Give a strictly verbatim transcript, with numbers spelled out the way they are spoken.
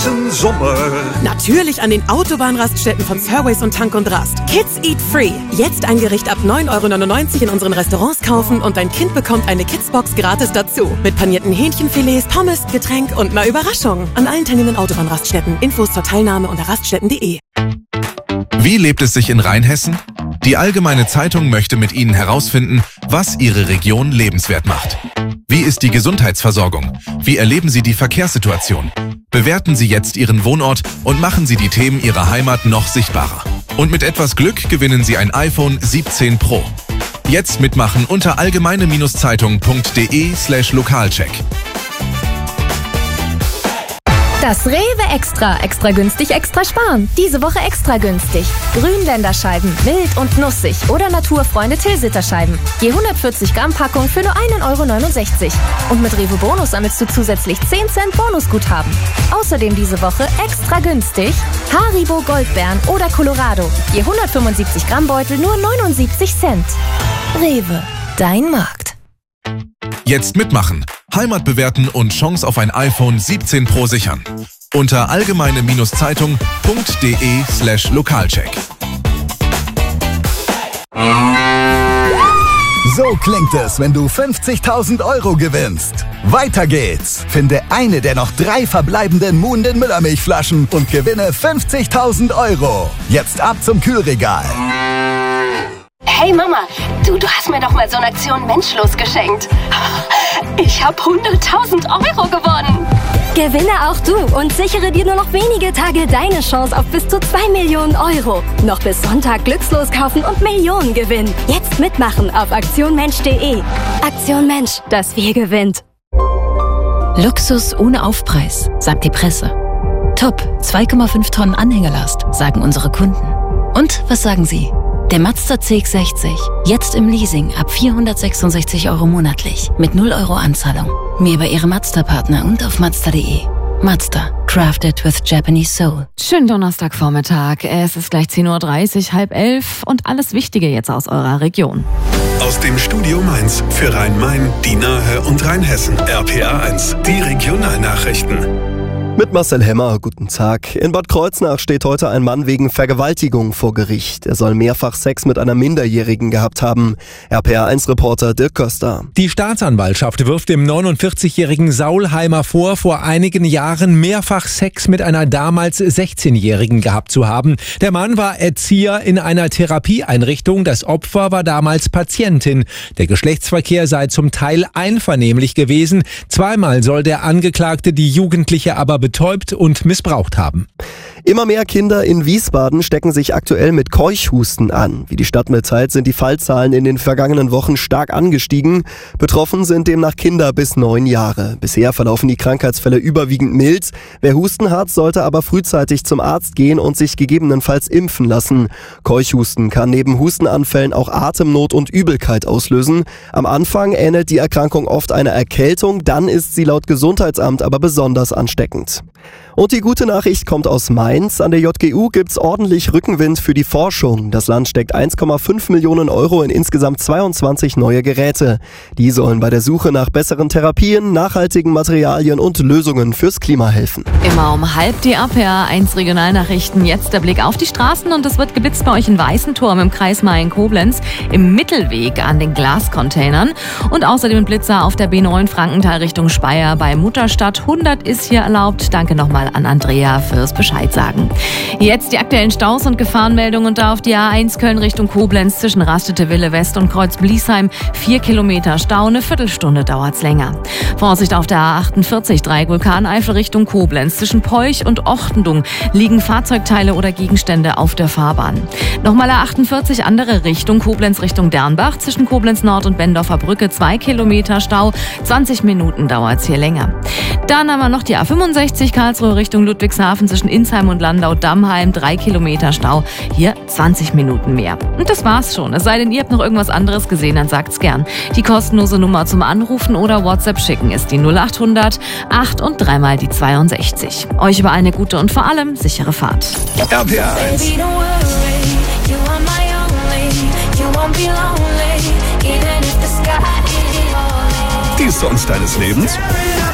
Sommer. Natürlich an den Autobahnraststätten von Fairways und Tank und Rast. Kids Eat Free. Jetzt ein Gericht ab neun Euro neunundneunzig in unseren Restaurants kaufen und dein Kind bekommt eine Kidsbox gratis dazu. Mit panierten Hähnchenfilets, Pommes, Getränk und einer Überraschung. An allen teilnehmenden Autobahnraststätten. Infos zur Teilnahme unter raststätten punkt de. Wie lebt es sich in Rheinhessen? Die Allgemeine Zeitung möchte mit Ihnen herausfinden, was Ihre Region lebenswert macht. Wie ist die Gesundheitsversorgung? Wie erleben Sie die Verkehrssituation? Bewerten Sie jetzt Ihren Wohnort und machen Sie die Themen Ihrer Heimat noch sichtbarer. Und mit etwas Glück gewinnen Sie ein iPhone siebzehn Pro. Jetzt mitmachen unter allgemeine-zeitung punkt de slash lokalcheck. Das Rewe Extra. Extra günstig, extra sparen. Diese Woche extra günstig. Grünländerscheiben, wild und nussig oder Naturfreunde Tilsiterscheiben. Je hundertvierzig Gramm Packung für nur ein Euro neunundsechzig. Und mit Rewe Bonus sammelst du zusätzlich zehn Cent Bonusguthaben. Außerdem diese Woche extra günstig Haribo Goldbeeren oder Colorado. Je hundertfünfundsiebzig Gramm Beutel nur neunundsiebzig Cent. Rewe, dein Markt. Jetzt mitmachen, Heimat bewerten und Chance auf ein iPhone siebzehn Pro sichern. Unter allgemeine-zeitung punkt de slash lokalcheck. So klingt es, wenn du fünfzigtausend Euro gewinnst. Weiter geht's. Finde eine der noch drei verbleibenden Muhnden Müllermilchflaschen und gewinne fünfzigtausend Euro. Jetzt ab zum Kühlregal. Hey Mama, du, du hast mir doch mal so eine Aktion Menschlos geschenkt. Ich habe hunderttausend Euro gewonnen. Gewinne auch du und sichere dir nur noch wenige Tage deine Chance auf bis zu zwei Millionen Euro. Noch bis Sonntag glückslos kaufen und Millionen gewinnen. Jetzt mitmachen auf aktion mensch punkt de. Aktion Mensch, das Wir gewinnt. Luxus ohne Aufpreis, sagt die Presse. Top, zwei Komma fünf Tonnen Anhängerlast, sagen unsere Kunden. Und was sagen Sie? Der Mazda C X sechzig, jetzt im Leasing ab vierhundertsechsundsechzig Euro monatlich, mit null Euro Anzahlung. Mehr bei Ihrem Mazda-Partner und auf mazda punkt de. Mazda, crafted with Japanese soul. Schönen Donnerstagvormittag, es ist gleich zehn Uhr dreißig, halb elf und alles Wichtige jetzt aus eurer Region. Aus dem Studio Mainz für Rhein-Main, die Nahe und Rheinhessen. R P A eins, die Regionalnachrichten. Mit Marcel Hemmer, guten Tag. In Bad Kreuznach steht heute ein Mann wegen Vergewaltigung vor Gericht. Er soll mehrfach Sex mit einer Minderjährigen gehabt haben. R P A eins Reporter Dirk Köster. Die Staatsanwaltschaft wirft dem neunundvierzigjährigen Saulheimer vor, vor einigen Jahren mehrfach Sex mit einer damals sechzehnjährigen gehabt zu haben. Der Mann war Erzieher in einer Therapieeinrichtung. Das Opfer war damals Patientin. Der Geschlechtsverkehr sei zum Teil einvernehmlich gewesen. Zweimal soll der Angeklagte die Jugendliche aber betäubt und missbraucht haben. Immer mehr Kinder in Wiesbaden stecken sich aktuell mit Keuchhusten an. Wie die Stadt mitteilt, sind die Fallzahlen in den vergangenen Wochen stark angestiegen. Betroffen sind demnach Kinder bis neun Jahre. Bisher verlaufen die Krankheitsfälle überwiegend mild. Wer Husten hat, sollte aber frühzeitig zum Arzt gehen und sich gegebenenfalls impfen lassen. Keuchhusten kann neben Hustenanfällen auch Atemnot und Übelkeit auslösen. Am Anfang ähnelt die Erkrankung oft einer Erkältung, dann ist sie laut Gesundheitsamt aber besonders ansteckend. Und die gute Nachricht kommt aus Mainz. An der J G U gibt's ordentlich Rückenwind für die Forschung. Das Land steckt eins Komma fünf Millionen Euro in insgesamt zweiundzwanzig neue Geräte. Die sollen bei der Suche nach besseren Therapien, nachhaltigen Materialien und Lösungen fürs Klima helfen. Immer um halb die R P A eins Regionalnachrichten. Jetzt der Blick auf die Straßen und es wird geblitzt bei euch in Weißenturm im Kreis Mayen-Koblenz, im Mittelweg an den Glascontainern und außerdem ein Blitzer auf der B neun Frankenthal Richtung Speyer bei Mutterstadt. hundert ist hier erlaubt. Danke nochmal an Andrea fürs Bescheid sagen. Jetzt die aktuellen Staus und Gefahrenmeldungen und da auf die A eins Köln Richtung Koblenz zwischen Rastete-Wille West und Kreuz-Bliesheim. Vier Kilometer Stau, eine Viertelstunde dauert's länger. Vorsicht auf der A achtundvierzig, Dreieck Vulkaneifel Richtung Koblenz. Zwischen Peuch und Ochtendung liegen Fahrzeugteile oder Gegenstände auf der Fahrbahn. Nochmal A achtundvierzig, andere Richtung, Koblenz Richtung Dernbach. Zwischen Koblenz Nord und Bendorfer Brücke zwei Kilometer Stau. zwanzig Minuten dauert's hier länger. Dann haben wir noch die A fünfundsechzig, Karlsruhe Richtung Ludwigshafen zwischen Insheim und Landau-Dammheim. drei Kilometer Stau. Hier zwanzig Minuten mehr. Und das war's schon. Es sei denn, ihr habt noch irgendwas anderes gesehen, dann sagt's gern. Die kostenlose Nummer zum Anrufen oder WhatsApp schicken ist die null achthundert acht und dreimal die zweiundsechzig. Euch über eine gute und vor allem sichere Fahrt. R P A eins. Die Songs deines Lebens?